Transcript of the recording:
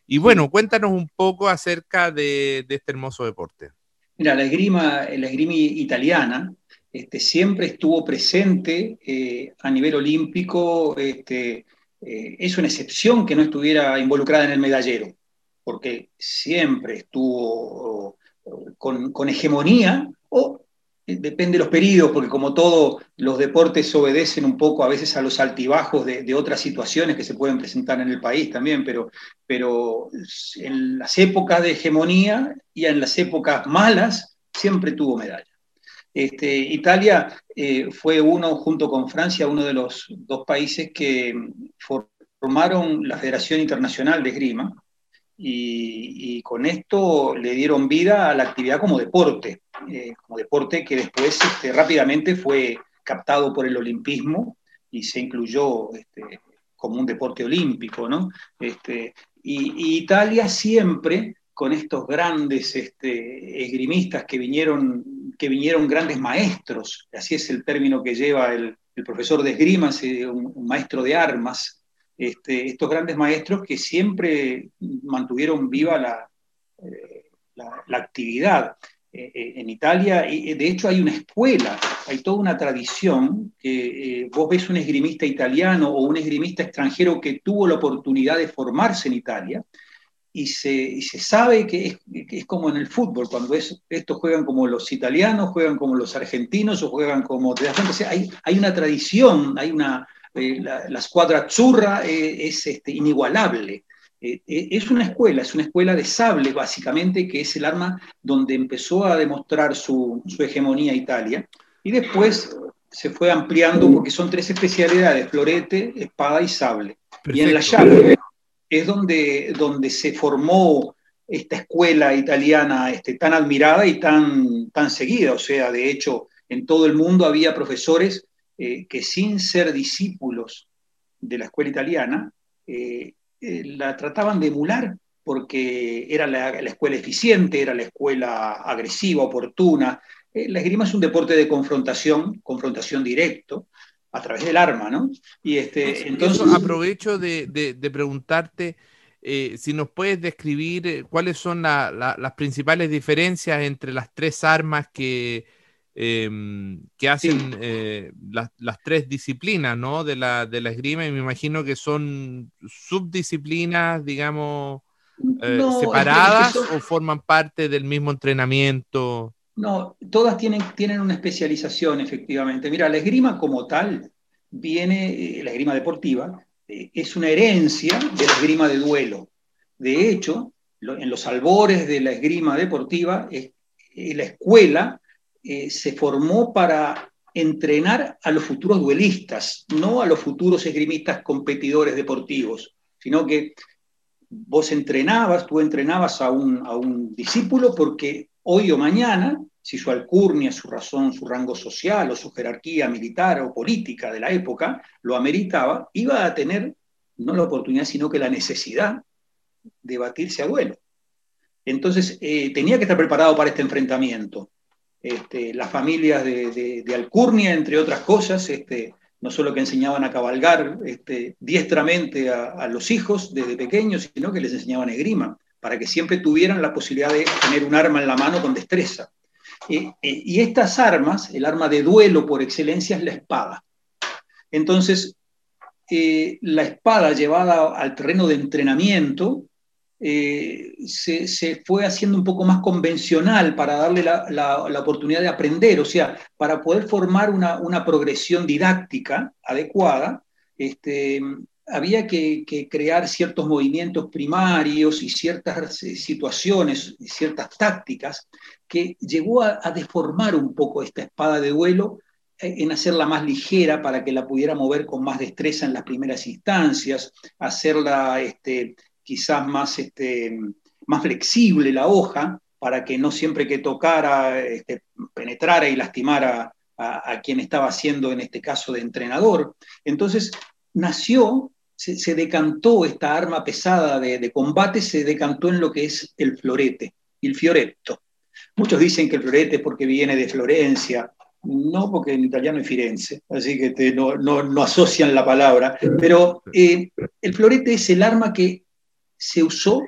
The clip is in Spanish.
Y Sí. bueno, cuéntanos un poco acerca de este hermoso deporte. Mira, la esgrima italiana siempre estuvo presente a nivel olímpico. Es una excepción que no estuviera involucrada en el medallero, porque siempre estuvo con hegemonía, o depende de los periodos, porque como todos los deportes obedecen un poco a veces a los altibajos de otras situaciones que se pueden presentar en el país también, pero en las épocas de hegemonía y en las épocas malas siempre tuvo medalla. Italia fue junto con Francia, uno de los dos países que formaron la Federación Internacional de Esgrima, y con esto le dieron vida a la actividad como deporte que después rápidamente fue captado por el olimpismo y se incluyó como un deporte olímpico, ¿no? Y Italia siempre, con estos grandes esgrimistas que vinieron grandes maestros, así es el término que lleva el profesor de esgrima, un maestro de armas, estos grandes maestros que siempre mantuvieron viva la actividad en Italia. Y de hecho hay una escuela, hay toda una tradición que vos ves un esgrimista italiano o un esgrimista extranjero que tuvo la oportunidad de formarse en Italia, y se sabe que es como en el fútbol, cuando estos juegan como los italianos, juegan como los argentinos o juegan como... O sea, hay una tradición, la squadra azzurra es inigualable. Es una escuela de sable, básicamente, que es el arma donde empezó a demostrar su hegemonía Italia, y después se fue ampliando porque son tres especialidades: florete, espada y sable. Y en la Perfecto. llave es donde se formó esta escuela italiana tan admirada y tan seguida. O sea, de hecho, en todo el mundo había profesores que, sin ser discípulos de la escuela italiana, la trataban de emular, porque era la escuela eficiente, era la escuela agresiva, oportuna. La esgrima es un deporte de confrontación directo, a través del arma, ¿no? Y Eso entonces... aprovecho de preguntarte si nos puedes describir cuáles son las principales diferencias entre las tres armas que Sí, hacen las tres disciplinas, ¿no? de la esgrima, y me imagino que son subdisciplinas, digamos, no, es que separadas son, o forman parte del mismo entrenamiento. no, todas tienen una especialización, efectivamente. Mira, la esgrima como tal la esgrima deportiva, es una herencia de la esgrima de duelo. De hecho, en los albores de la esgrima deportiva, la escuela se formó para entrenar a los futuros duelistas, no a los futuros esgrimistas competidores deportivos, sino que tú entrenabas a un discípulo, porque hoy o mañana, si su alcurnia, su razón, su rango social o su jerarquía militar o política de la época lo ameritaba, iba a tener no la oportunidad, sino que la necesidad de batirse a duelo. Entonces, tenía que estar preparado para este enfrentamiento. Las familias de Alcurnia, entre otras cosas, no solo que enseñaban a cabalgar diestramente a los hijos desde pequeños, sino que les enseñaban esgrima, para que siempre tuvieran la posibilidad de tener un arma en la mano con destreza. Y estas armas, el arma de duelo por excelencia es la espada. Entonces, la espada llevada al terreno de entrenamiento se fue haciendo un poco más convencional, para darle la oportunidad de aprender. O sea, para poder formar una progresión didáctica adecuada, había que crear ciertos movimientos primarios y ciertas situaciones, ciertas tácticas, que llegó a deformar un poco esta espada de duelo, en hacerla más ligera para que la pudiera mover con más destreza en las primeras instancias, hacerla quizás más flexible la hoja, para que no siempre que tocara penetrara y lastimara a quien estaba haciendo, en este caso, de entrenador. Entonces se decantó esta arma pesada de combate, se decantó en lo que es el florete y el fioretto. Muchos dicen que el florete es porque viene de Florencia. No, porque en italiano es Firenze, así que no asocian la palabra, pero el florete es el arma que se usó